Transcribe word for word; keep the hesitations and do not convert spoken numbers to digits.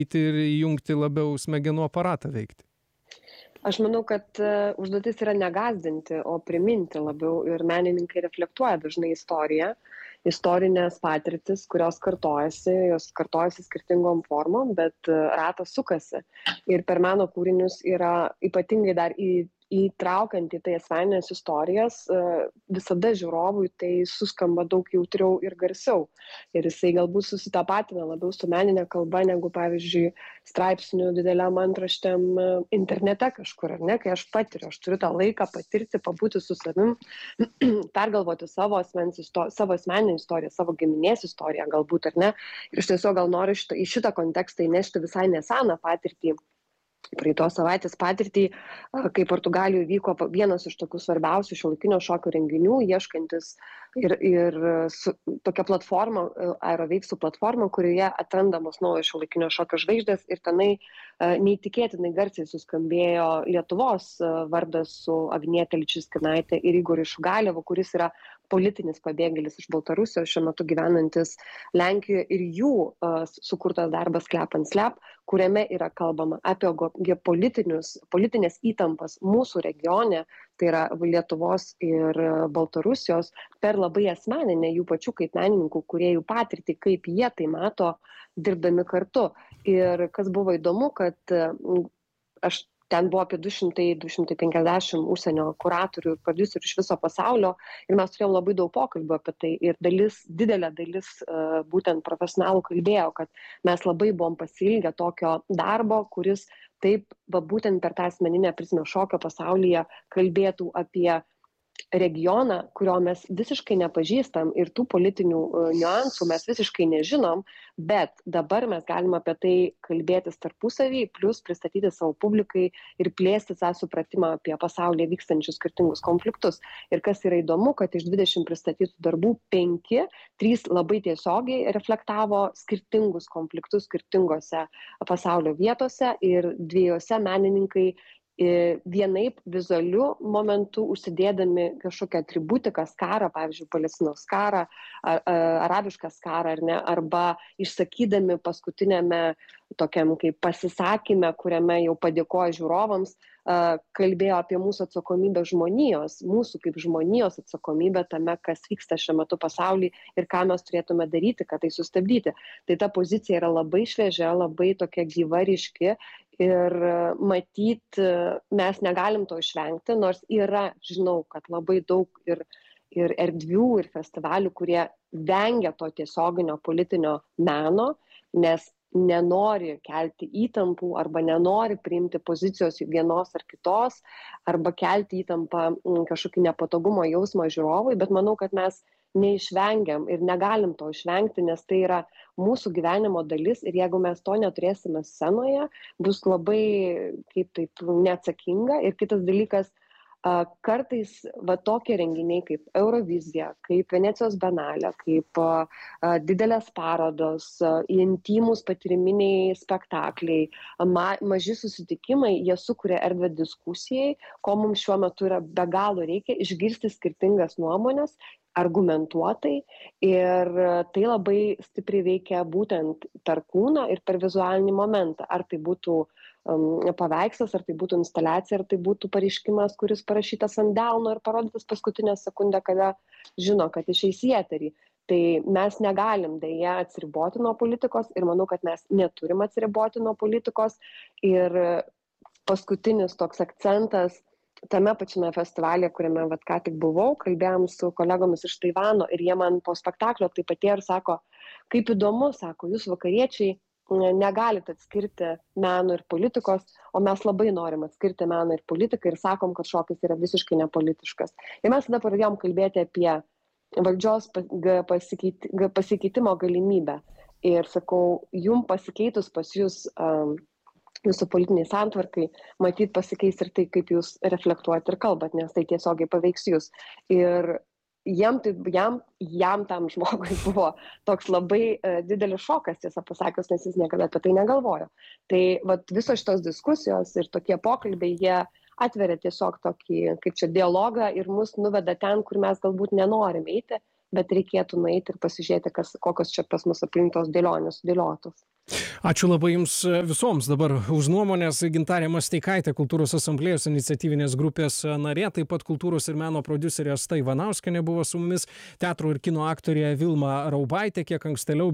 ir įjungti labiau smegenų aparatą veikti? Aš manau, kad uh, užduotis yra negąsdinti, o priminti labiau ir menininkai reflektuoja dažnai istoriją, istorinės patirtis, kurios kartojasi, jos kartojasi skirtingom formom, bet uh, ratas sukasi. Ir per meno kūrinius yra ypatingai dar į įtraukiant į tai asmeninės istorijas, uh, visada žiūrovui tai suskamba daug jautriau ir garsiau. Ir jisai galbūt susitapatina labiau su meninė kalba, negu, pavyzdžiui, straipsnių dideliam antraštėm internete kažkur, ar ne, kai aš patiriu, aš turiu tą laiką patirti, pabūti su savim, pergalvoti savo, asmens, isto, savo asmeninę istoriją, savo giminės istoriją galbūt, ar ne. Ir aš tiesiog gal noriu šitą, į šitą kontekstą įnešti visai neseną patirtį. Praeitos savaitės patirtį, kai Portugalijoje vyko vienas iš tokių svarbiausių šiuolaikinio šokio renginių, ieškantis ir, ir su, tokia platforma, Aeroveiksų platforma, kurioje atrandamos naujos šiuolaikinio šokio žvaigždės ir tenai neįtikėtinai garsiai suskambėjo Lietuvos vardas su Agniete Ličinskaite ir Igoriu Šugalievu, kuris yra politinis pabėgėlis iš Baltarusijos, šiuo metu gyvenantis Lenkijoje, ir jų uh, sukurtas darbas Klep ant Slep, kuriame yra kalbama apie politinės įtampas mūsų regione, tai yra Lietuvos ir Baltarusijos, per labai asmeninę jų pačių kaip menininkų, kurie jų patirtį, kaip jie tai mato, dirbdami kartu. Ir kas buvo įdomu, kad uh, aš ten buvo apie du šimtai - du šimtai penkiasdešimt užsienio kuratorių ir prodiuserių iš viso pasaulio ir mes turėjom labai daug pokalbių apie tai ir dalis, didelė dalis uh, būtent profesionalų kalbėjo, kad mes labai buvom pasiilgę tokio darbo, kuris taip va, būtent per tą asmeninę prizmę šokio pasaulyje kalbėtų apie regioną, kurio mes visiškai nepažįstam ir tų politinių uh, niuansų mes visiškai nežinom, bet dabar mes galime apie tai kalbėtis tarpusavį, plus pristatyti savo publikai ir plėsti tą supratimą apie pasaulyje vykstančius skirtingus konfliktus. Ir kas yra įdomu, kad iš dvidešimt pristatytų darbų penki, trys labai tiesiogiai reflektavo skirtingus konfliktus skirtingose pasaulio vietose ir dviejose menininkai vienaip vizualiu momentu užsidėdami kažkokią atributiką, skarą, pavyzdžiui, Palestinos karą, ar, arabišką skarą, ar ne, arba išsakydami paskutinėme tokiam kaip pasisakyme, kuriame jau padėkoja žiūrovams, kalbėjo apie mūsų atsakomybę žmonijos, mūsų kaip žmonijos atsakomybę tame, kas vyksta šiuo metu pasaulyje ir ką mes turėtume daryti, kad tai sustabdyti. Tai ta pozicija yra labai šviežia, labai tokia gyva, ryški ir matyt, mes negalim to išvengti, nors yra, žinau, kad labai daug ir, ir erdvių, ir festivalių, kurie vengia to tiesioginio politinio meno, nes nenori kelti įtampų arba nenori priimti pozicijos vienos ar kitos, arba kelti įtampą kažkokį nepatogumo jausmą žiūrovui, bet manau, kad mes neišvengiam ir negalim to išvengti, nes tai yra mūsų gyvenimo dalis ir jeigu mes to neturėsime scenoje, bus labai kaip taip neatsakinga. Ir kitas dalykas, kartais va tokie renginiai kaip Eurovizija, kaip Venecijos Bienalė, kaip a, didelės parodos, a, intymus patyriminiai spektakliai, ma, maži susitikimai, jie sukuria erdvę diskusijai, ko mums šiuo metu yra be galo reikia, išgirsti skirtingas nuomonės, argumentuotai, ir tai labai stipriai veikia būtent per kūną ir per vizualinį momentą. Ar tai būtų um, paveikslas, ar tai būtų instaliacija, ar tai būtų pareiškimas, kuris parašytas ant delno ir parodytas paskutinę sekundę, kada žino, kad išeis į eterį. Tai mes negalim dėja atsiriboti nuo politikos ir manau, kad mes neturim atsiriboti nuo politikos. Ir paskutinis toks akcentas tame pačiame festivalyje, kuriame vat ką tik buvau, kalbėjom su kolegomis iš Taivano ir jie man po spektaklio taip pat ir sako, kaip įdomu, sako, jūs vakariečiai negalite atskirti meno ir politikos, o mes labai norim atskirti meną ir politiką ir sakom, kad šokis yra visiškai nepolitiškas. Ir mes tada pradėjom kalbėti apie valdžios pasikeiti, pasikeitimo galimybę. Ir sakau, jum pasikeitus pas jūs um, jūsų politiniai santvarkai, matyt pasikeis ir tai, kaip jūs reflektuojat ir kalbat, nes tai tiesiogiai paveiks jūs. Ir jam, tai, jam, jam tam žmogui buvo toks labai uh, didelis šokas, tiesą pasakius, nes jis niekada apie tai negalvojo. Tai vat, visos šitos diskusijos ir tokie pokalbiai, jie atveria tiesiog tokį, kaip čia, dialogą ir mus nuveda ten, kur mes galbūt nenorim eiti, bet reikėtų nueiti ir pasižiūrėti, kas, kokios čia pas mus aplinktos dėlionės sudėliotos. Ačiū labai Jums visoms dabar už nuomonės. Gintarė Masteikaitė, Kultūros asamblėjos iniciatyvinės grupės narė, taip pat kultūros ir meno prodiuserė Asta Ivanauskienė buvo su mumis, teatro ir kino aktorė Vilma Raubaitė, kiek ankstėliau